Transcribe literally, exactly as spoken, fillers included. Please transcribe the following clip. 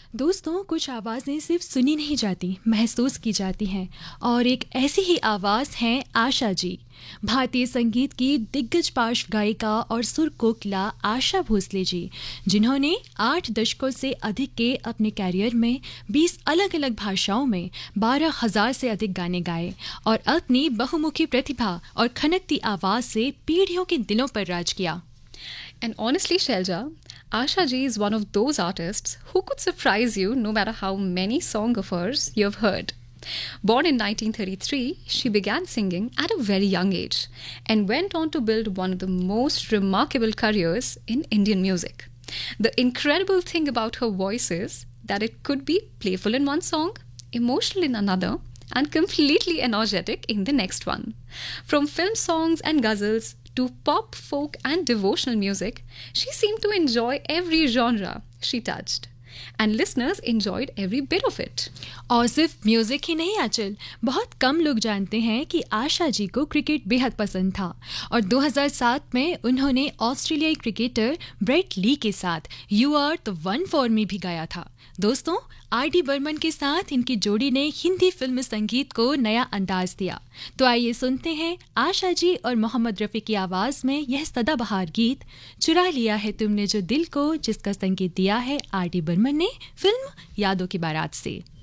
दोस्तों, कुछ आवाज़ें सिर्फ सुनी नहीं जाती, महसूस की जाती हैं। और एक ऐसी ही आवाज़ हैं आशा जी। भारतीय संगीत की दिग्गज पार्श्व गायिका और सुर कोकिला आशा भोसले जी, जिन्होंने आठ दशकों से अधिक के अपने कैरियर में बीस अलग अलग भाषाओं में बारह हजार से अधिक गाने गाए और अपनी बहुमुखी प्रतिभा और खनकती आवाज़ से पीढ़ियों के दिलों पर राज किया। And honestly, Shelja, Asha ji is one of those artists who could surprise you no matter how many songs of hers you have heard. Born in nineteen thirty-three, she began singing at a very young age and went on to build one of the most remarkable careers in Indian music. The incredible thing about her voice is that it could be playful in one song, emotional in another, and completely energetic in the next one. From film songs and ghazals to pop, folk, and devotional music, she seemed to enjoy every genre she touched. And listeners enjoyed every bit of it. और सिर्फ music ही नहीं आंचल, बहुत कम लोग जानते हैं कि आशा जी को cricket बेहद पसंद था और दो हज़ार सात में उन्होंने ऑस्ट्रेलियाई क्रिकेटर ब्रेट ली के साथ you are the one for me भी गाया था। दोस्तों, आर डी बर्मन के साथ इनकी जोड़ी ने हिंदी फिल्म संगीत को नया अंदाज दिया। तो आइए सुनते हैं आशा जी और मोहम्मद रफ़ी की आवाज़ में यह सदाबहार गीत, चुरा लिया है तुमने जो दिल को, जिसका संगीत दिया है आर डी बर्मन ने फिल्म यादों की बारात से।